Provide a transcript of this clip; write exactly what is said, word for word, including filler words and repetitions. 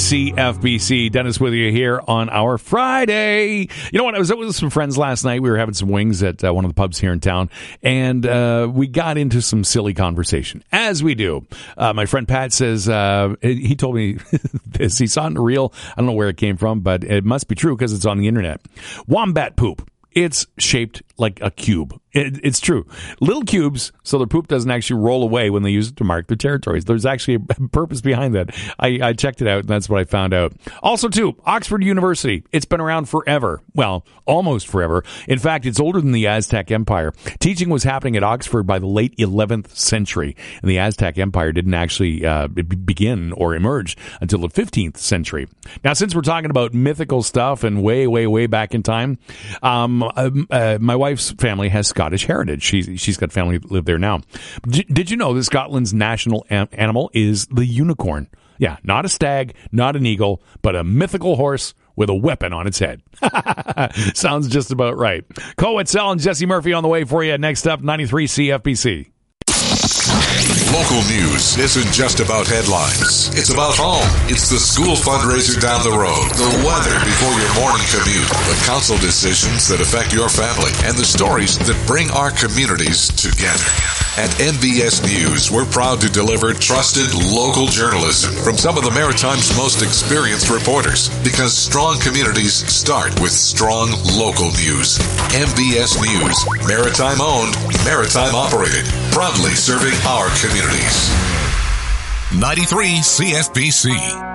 C F B C. Dennis with you here on our Friday. You know what? I was out with some friends last night. We were having some wings at uh, one of the pubs here in town, and uh, we got into some silly conversation, as we do. Uh, my friend Pat says, uh, he told me this. He saw it in a reel. I don't know where it came from, but it must be true because it's on the internet. Wombat poop. It's shaped like a cube. It, it's true. Little cubes, so the poop doesn't actually roll away when they use it to mark their territories. There's actually a purpose behind that. I, I checked it out, and that's what I found out. Also, too, Oxford University. It's been around forever. Well, almost forever. In fact, it's older than the Aztec Empire. Teaching was happening at Oxford by the late eleventh century, and the Aztec Empire didn't actually uh, begin or emerge until the fifteenth century. Now, since we're talking about mythical stuff and way, way, way back in time, um, uh, uh, my wife's family has Scottish heritage. She's, she's got family that live there now. D- did you know that Scotland's national am- animal is the unicorn? Yeah, not a stag, not an eagle, but a mythical horse with a weapon on its head. Sounds just about right. Coetzell and Jesse Murphy on the way for you. Next up, ninety-three C F B C. Local news isn't just about headlines. It's about home. It's the school fundraiser down the road, the weather before your morning commute, the council decisions that affect your family, and the stories that bring our communities together. At N B S News, we're proud to deliver trusted local journalism from some of the Maritime's most experienced reporters, because strong communities start with strong local news. N B S News, Maritime owned, Maritime operated, proudly serving our communities. ninety-three C F B C.